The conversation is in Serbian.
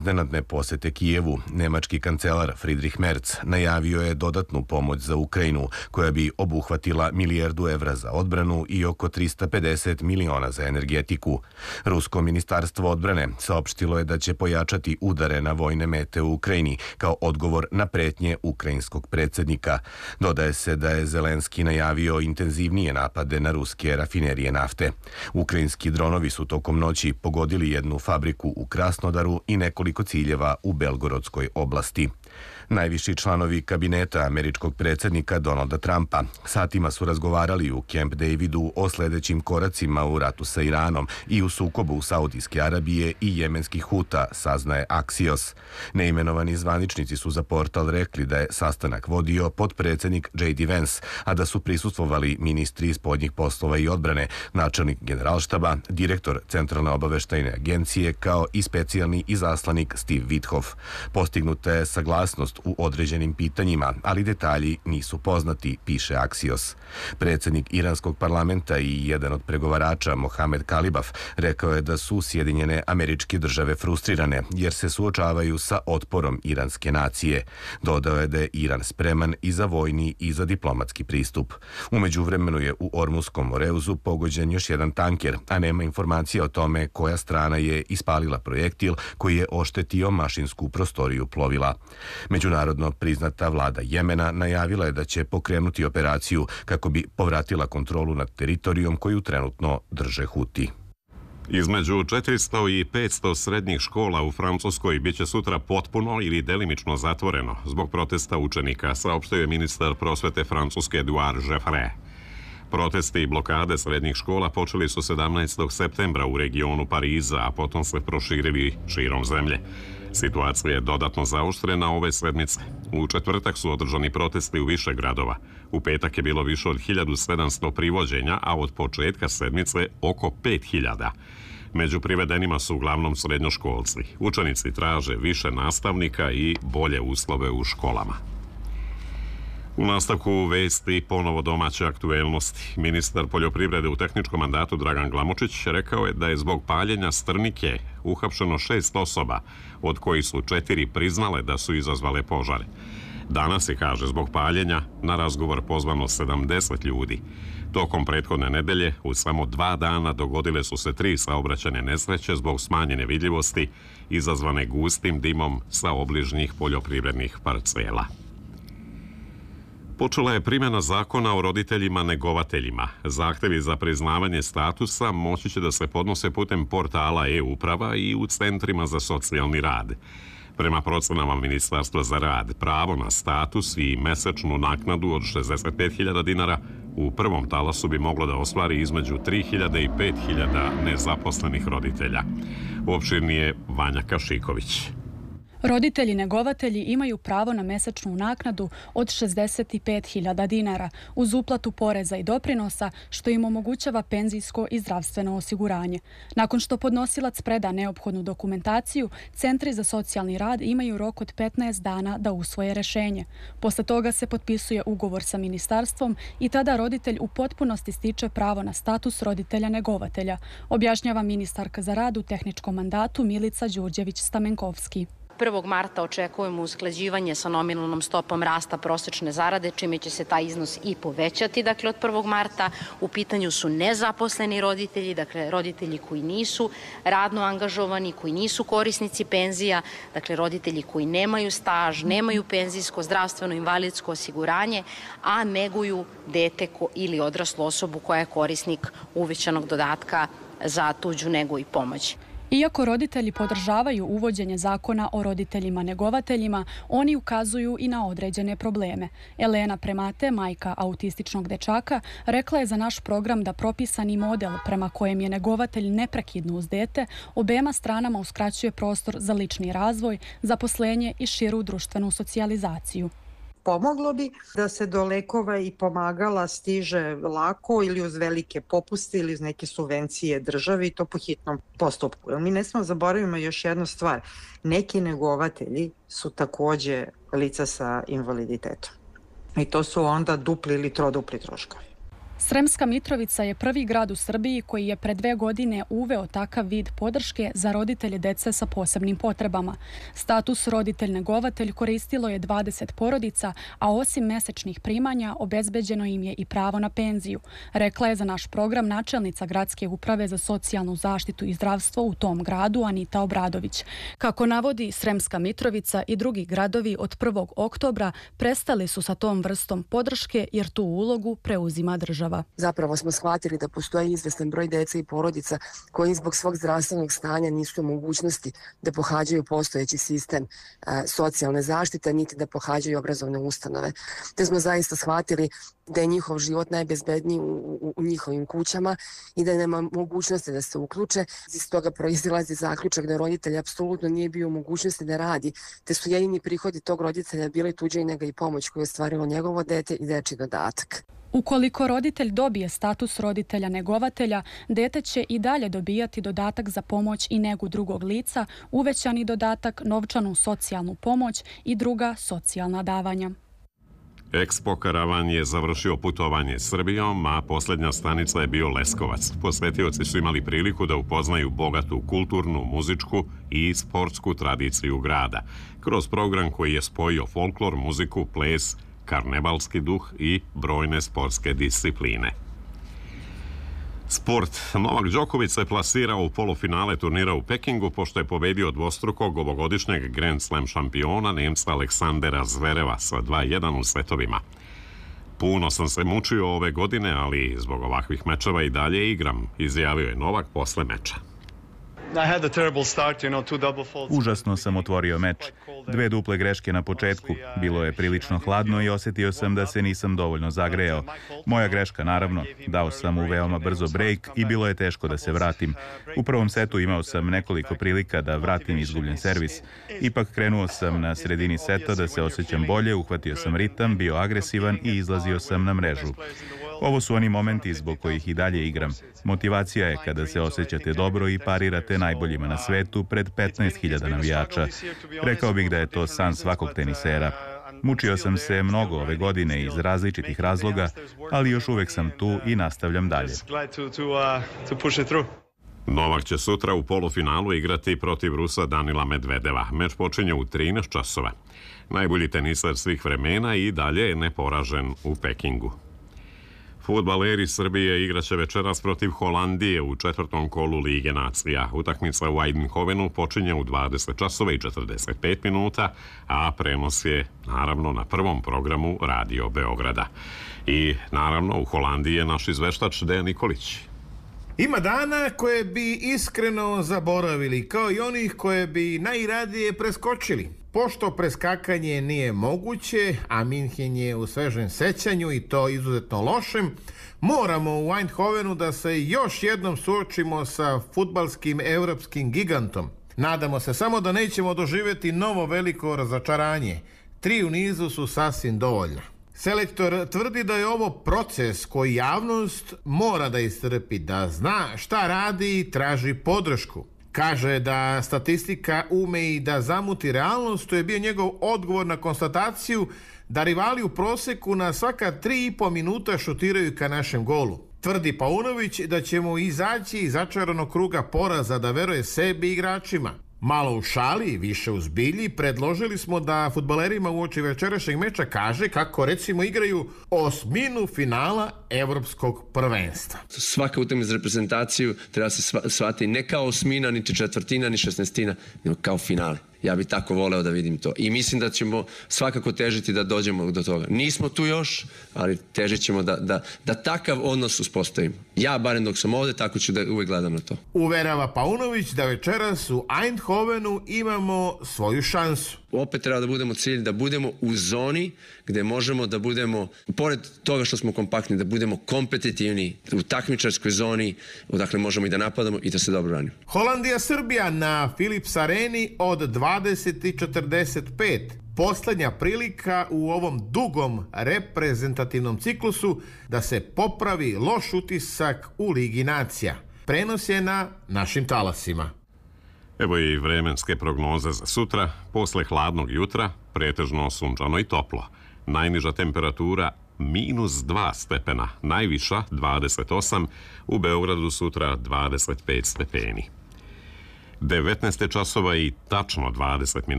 Iznenadne posete Kijevu, nemački kancelar Friedrich Merz najavio je dodatnu pomoć za Ukrajinu, koja bi obuhvatila milijardu evra za odbranu i oko 350 miliona za energetiku. Rusko ministarstvo odbrane saopštilo je da će pojačati udare na vojne mete u Ukrajini kao odgovor na pretnje ukrajinskog predsjednika. Dodaje se da je Zelenski najavio intenzivnije napade na ruske rafinerije nafte. Ukrajinski dronovi su tokom noći pogodili jednu fabriku u Krasnodaru i nekoliko ciljeva u Belgorodskoj oblasti. Najviši članovi kabineta američkog predsjednika Donalda Trumpa satima su razgovarali u Camp Davidu o sljedećim koracima u ratu sa Iranom i u sukobu Saudijske Arabije i jemenskih Huta, saznaje Axios. Neimenovani zvaničnici su za portal rekli da je sastanak vodio potpredsjednik J.D. Vance, a da su prisustvovali ministri spoljnih poslova i odbrane, načelnik generalštaba, direktor Centralne obaveštajne agencije kao i specijalni izaslanik Steve Witkoff. Postignuta je saglasnost u određenim pitanjima, ali detalji nisu poznati, piše Axios. Predsjednik iranskog parlamenta i jedan od pregovarača, Mohamed Kalibaf, rekao je da su Sjedinjene Američke Države frustrirane jer se suočavaju sa otporom iranske nacije. Dodao je da je Iran spreman i za vojni i za diplomatski pristup. U međuvremenu je u Ormuskom moreuzu pogođen još jedan tanker, a nema informacija o tome koja strana je ispalila projektil koji je oštetio mašinsku prostoriju plovila. Međunarodno priznata vlada Jemena najavila je da će pokrenuti operaciju kako bi povratila kontrolu nad teritorijom koju trenutno drže Huti. Između 400 i 500 srednjih škola u Francuskoj biće sutra potpuno ili delimično zatvoreno zbog protesta učenika, saopštio je ministar prosvete Francuske Edouard Geoffrin. Protesti i blokade srednjih škola počeli su 17. septembra u regionu Pariza, a potom se proširili širom zemlje. Situacija je dodatno zaoštrena ove sedmice. U četvrtak su održani protesti u više gradova. U petak je bilo više od 1700 privođenja, a od početka sedmice oko 5000. Među privedenima su uglavnom srednjoškolci. Učenici traže više nastavnika i bolje uslove u školama. U nastavku vesti ponovo domaće aktuelnosti. Ministar poljoprivrede u tehničkom mandatu Dragan Glamočić rekao je da je zbog paljenja strnike uhapšeno 6 osoba, od kojih su 4 priznale da su izazvale požare. Danas je, kaže, zbog paljenja na razgovor pozvano 70 ljudi. Tokom prethodne nedelje u samo 2 dana dogodile su se 3 saobraćajne nesreće zbog smanjene vidljivosti izazvane gustim dimom sa obližnjih poljoprivrednih parcela. Počela je primjena zakona o roditeljima negovateljima. Zahtevi za priznavanje statusa moći će da se podnose putem portala e-uprava i u centrima za socijalni rad. Prema procenama Ministarstva za rad, pravo na status i mesečnu naknadu od 65.000 dinara u prvom talasu bi moglo da ostvari između 3.000 i 5.000 nezaposlenih roditelja. Opširni je Vanja Kašiković. Roditelji negovatelji imaju pravo na mesečnu naknadu od 65.000 dinara uz uplatu poreza i doprinosa, što im omogućava penzijsko i zdravstveno osiguranje. Nakon što podnosilac preda neophodnu dokumentaciju, centri za socijalni rad imaju rok od 15 dana da usvoje rešenje. Posle toga se potpisuje ugovor sa ministarstvom i tada roditelj u potpunosti stiče pravo na status roditelja negovatelja, objašnjava ministarka za rad u tehničkom mandatu Milica Đurđević-Stamenkovski. 1. marta očekujemo usklađivanje sa nominalnom stopom rasta prosečne zarade, čime će se taj iznos i povećati. Dakle, od 1. marta u pitanju su nezaposleni roditelji, dakle, roditelji koji nisu radno angažovani, koji nisu korisnici penzija, dakle, roditelji koji nemaju staž, nemaju penzijsko, zdravstveno, invalidsko osiguranje, a neguju dete ili odraslu osobu koja je korisnik uvećanog dodatka za tuđu negu i pomoć. Iako roditelji podržavaju uvođenje zakona o roditeljima negovateljima, oni ukazuju i na određene probleme. Elena Premate, majka autističnog dečaka, rekla je za naš program da propisani model prema kojem je negovatelj neprekidno uz dete obema stranama uskraćuje prostor za lični razvoj, zaposlenje i širu društvenu socijalizaciju. Pomoglo bi da se do lekova i pomagala stiže lako ili uz velike popuste ili uz neke subvencije države i to po hitnom postupku. Mi ne smemo zaboravimo još jednu stvar. Neki negovatelji su takođe lica sa invaliditetom. I to su onda dupli ili trodupli troškovi. Sremska Mitrovica je prvi grad u Srbiji koji je pre 2 godine uveo takav vid podrške za roditelje dece sa posebnim potrebama. Status roditelj-negovatelj koristilo je 20 porodica, a osim mesečnih primanja obezbeđeno im je i pravo na penziju, rekla je za naš program načelnica Gradske uprave za socijalnu zaštitu i zdravstvo u tom gradu Anita Obradović. Kako navodi, Sremska Mitrovica i drugi gradovi od 1. oktobra prestali su sa tom vrstom podrške jer tu ulogu preuzima država. Zapravo smo shvatili da postoji izvestan broj dece i porodica koji zbog svog zdravstvenog stanja nisu u mogućnosti da pohađaju postojeći sistem socijalne zaštite, niti da pohađaju obrazovne ustanove. Te smo zaista shvatili da je njihov život najbezbedniji u njihovim kućama i da nema mogućnosti da se uključe. Iz toga proizilazi zaključak da roditelj apsolutno nije bio u mogućnosti da radi, te su jedini prihodi tog roditelja bili tuđa i nega i pomoć koju je ostvarilo njegovo dete i dečji dodatak. Ukoliko roditelj dobije status roditelja negovatelja, dete će i dalje dobijati dodatak za pomoć i negu drugog lica, uvećani dodatak, novčanu socijalnu pomoć i druga socijalna davanja. Expo Karavan je završio putovanje Srbijom, a posljednja stanica je bio Leskovac. Posvetioci su imali priliku da upoznaju bogatu kulturnu, muzičku i sportsku tradiciju grada, kroz program koji je spojio folklor, muziku, ples, karnevalski duh i brojne sportske discipline. Sport. Novak Đoković se plasirao u polufinale turnira u Pekingu pošto je pobedio dvostrukog ovogodišnjeg Grand Slam šampiona Nemca Aleksandera Zvereva sa 2:1 u setovima. Puno sam se mučio ove godine, ali zbog ovakvih mečeva i dalje igram, izjavio je Novak posle meča. Užasno sam otvorio meč. 2 duple greške na početku. Bilo je prilično hladno i osjetio sam da se nisam dovoljno zagrejao. Moja greška, naravno. Dao sam u veoma brzo break i bilo je teško da se vratim. U prvom setu imao sam nekoliko prilika da vratim izgubljen servis. Ipak krenuo sam na sredini seta da se osjećam bolje, uhvatio sam ritam, bio agresivan i izlazio sam na mrežu. Ovo su oni momenti zbog kojih i dalje igram. Motivacija je kada se osjećate dobro i parirate najboljima na svetu pred 15.000 navijača. Rekao bih da je to san svakog tenisera. Mučio sam se mnogo ove godine iz različitih razloga, ali još uvek sam tu i nastavljam dalje. Novak će sutra u polufinalu igrati protiv Rusa Danila Medvedeva. Meč počinje u 13 časova. Najbolji tenisar svih vremena i dalje je neporažen u Pekingu. Fudbaleri Srbije igraće večeras protiv Holandije u 4. kolu Lige nacija. Utakmica u Eindhovenu počinje u 20 časova i 45 minuta, a prenos je naravno na prvom programu Radio Beograda. I naravno u Holandiji je naš izveštač Dejan Nikolić. Ima dana koje bi iskreno zaboravili, kao i onih koje bi najradije preskočili. Pošto preskakanje nije moguće, a Minhen je u svežem sećanju i to izuzetno lošem, moramo u Eindhovenu da se još jednom suočimo sa fudbalskim evropskim gigantom. Nadamo se samo da nećemo doživjeti novo veliko razočaranje. 3 u nizu su sasvim dovoljna. Selektor tvrdi da je ovo proces koji javnost mora da istrpi, da zna šta radi i traži podršku. Kaže da statistika ume i da zamuti realnost, to je bio njegov odgovor na konstataciju da rivali u proseku na svaka 3,5 minuta šutiraju ka našem golu. Tvrdi Paunović da ćemo izaći iz začaranog kruga poraza, da veruje sebi i igračima. Malo u šali, više u zbilji, predložili smo da fudbalerima uoči večerašnjeg meča kaže kako recimo igraju osminu finala evropskog prvenstva. Svaka utakmica za reprezentaciju treba se shvatiti ne kao osmina, niti četvrtina, ni 16, nego kao finale. Ja bih tako voleo da vidim to. I mislim da ćemo svakako težiti da dođemo do toga. Nismo tu još, ali težit ćemo da takav odnos uspostavimo. Ja, barem dok sam ovde, tako ću da uvek gledam na to. Uverava Paunović da večeras u Eindhovenu imamo svoju šansu. Opet treba da budemo cilj, da budemo u zoni gde možemo da budemo, pored toga što smo kompaktni, da budemo kompetitivni u takmičarskoj zoni, odakle možemo i da napadamo i da se dobro branimo. Holandija-Srbija na Philips Areni od 20:45. Poslednja prilika u ovom dugom reprezentativnom ciklusu da se popravi loš utisak u Ligi nacija. Prenos je na našim talasima. Evo i vremenske prognoze za sutra. Posle hladnog jutra pretežno sunčano i toplo. Najniža temperatura -2 stepena, najviša 28, u Beogradu sutra 25 stepeni. 19 časova i tačno 20 minuta.